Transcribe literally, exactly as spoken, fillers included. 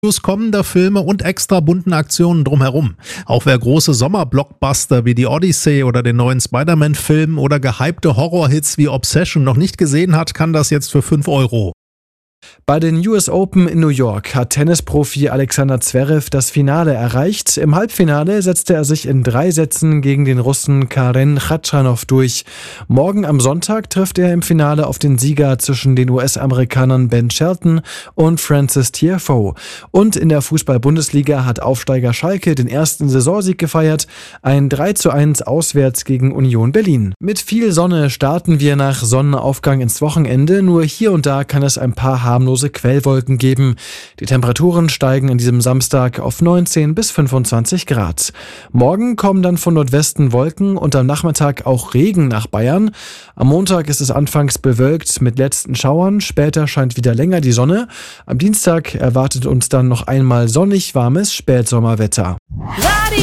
kommender Filme und extra bunten Aktionen drumherum. Auch wer große Sommerblockbuster wie die Odyssey oder den neuen Spider-Man-Film oder gehypte Horrorhits wie Obsession noch nicht gesehen hat, kann das jetzt für fünf Euro. Bei den U S Open in New York hat Tennisprofi Alexander Zverev das Finale erreicht. Im Halbfinale setzte er sich in drei Sätzen gegen den Russen Karen Khachanov durch. Morgen am Sonntag trifft er im Finale auf den Sieger zwischen den U S-Amerikanern Ben Shelton und Frances Tiafoe. Und in der Fußball-Bundesliga hat Aufsteiger Schalke den ersten Saisonsieg gefeiert. Ein drei zu eins auswärts gegen Union Berlin. Mit viel Sonne starten wir nach Sonnenaufgang ins Wochenende. Nur hier und da kann es ein paar harmlose Quellwolken geben. Die Temperaturen steigen an diesem Samstag auf neunzehn bis fünfundzwanzig Grad. Morgen kommen dann von Nordwesten Wolken und am Nachmittag auch Regen nach Bayern. Am Montag ist es anfangs bewölkt mit letzten Schauern, später scheint wieder länger die Sonne. Am Dienstag erwartet uns dann noch einmal sonnig warmes Spätsommerwetter.